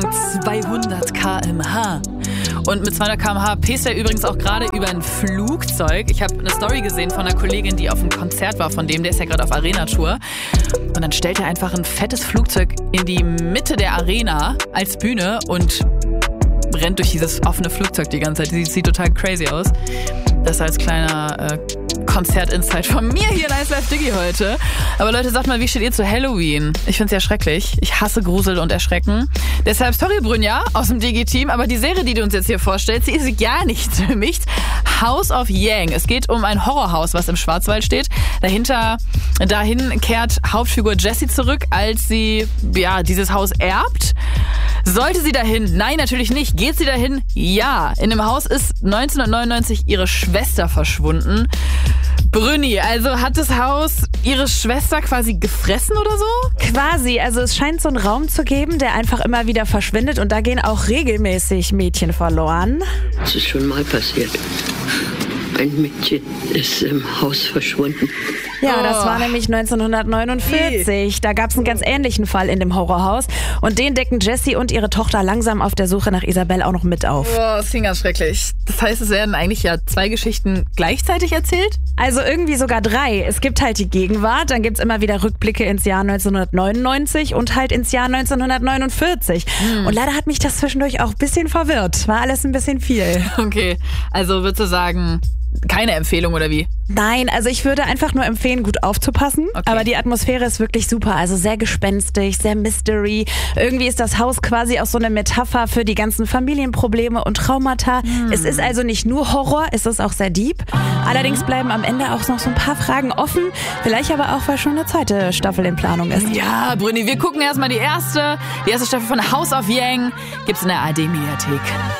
200 km/h. Und mit 200 km/h pest er übrigens auch gerade über ein Flugzeug. Ich habe eine Story gesehen von einer Kollegin, die auf einem Konzert war von dem. Der ist ja gerade auf Arena-Tour. Und dann stellt er einfach ein fettes Flugzeug in die Mitte der Arena als Bühne und rennt durch dieses offene Flugzeug die ganze Zeit. Sieht total crazy aus. Das als kleiner Konzert-Insight von mir hier in Nice Life Diggy heute. Aber Leute, sagt mal, wie steht ihr zu Halloween? Ich find's ja schrecklich. Ich hasse Grusel und Erschrecken. Deshalb, sorry Brynja aus dem Digi-Team, aber die Serie, die du uns jetzt hier vorstellst, die ist gar nichts für mich. House of Yang. Es geht um ein Horrorhaus, was im Schwarzwald steht. Dahin kehrt Hauptfigur Jessie zurück, als sie dieses Haus erbt. Sollte sie dahin? Nein, natürlich nicht. Geht sie dahin? Ja. In dem Haus ist 1999 ihre Schwester verschwunden. Brünni, also hat das Haus ihre Schwester quasi gefressen oder so? Quasi, also es scheint so einen Raum zu geben, der einfach immer wieder verschwindet und da gehen auch regelmäßig Mädchen verloren. Das ist schon mal passiert. Ein Mädchen ist im Haus verschwunden. Ja, das war nämlich 1949. Da gab es einen ganz ähnlichen Fall in dem Horrorhaus. Und den decken Jessie und ihre Tochter langsam auf der Suche nach Isabel auch noch mit auf. Das klingt ganz schrecklich. Das heißt, es werden eigentlich ja 2 Geschichten gleichzeitig erzählt? Also irgendwie sogar 3. Es gibt halt die Gegenwart, dann gibt's immer wieder Rückblicke ins Jahr 1999 und halt ins Jahr 1949. Und leider hat mich das zwischendurch auch ein bisschen verwirrt. War alles ein bisschen viel. Okay, also würdest du sagen, keine Empfehlung oder wie? Nein, also ich würde einfach nur empfehlen, gut aufzupassen. Okay. Aber die Atmosphäre ist wirklich super. Also sehr gespenstig, sehr Mystery. Irgendwie ist das Haus quasi auch so eine Metapher für die ganzen Familienprobleme und Traumata. Es ist also nicht nur Horror, es ist auch sehr deep. Allerdings bleiben am Ende auch noch so ein paar Fragen offen. Vielleicht aber auch, weil schon eine zweite Staffel in Planung ist. Ja, Brünni, wir gucken erstmal die erste Staffel von House of Yang. Gibt's in der ARD-Mediathek.